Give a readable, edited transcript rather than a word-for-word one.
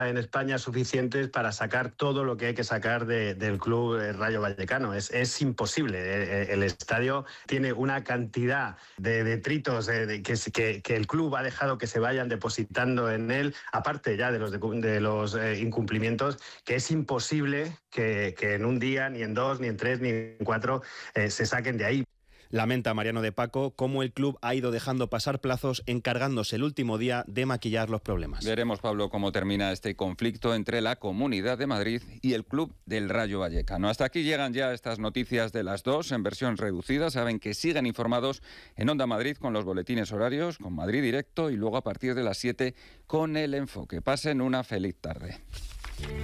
en España suficientes para sacar todo lo que hay que sacar del club Rayo Vallecano. Es imposible. El estadio tiene una cantidad de detritos que el club ha dejado que se vayan depositando en él, aparte ya de los incumplimientos, que es imposible que en un día, ni en 2, ni en 3, ni en 4 se saquen de ahí. Lamenta Mariano de Paco cómo el club ha ido dejando pasar plazos, encargándose el último día de maquillar los problemas. Veremos, Pablo, cómo termina este conflicto entre la Comunidad de Madrid y el club del Rayo Vallecano. Hasta aquí llegan ya estas noticias de las 2 en versión reducida. Saben que siguen informados en Onda Madrid con los boletines horarios, con Madrid Directo y luego a partir de las 7 con El Enfoque. Pasen una feliz tarde.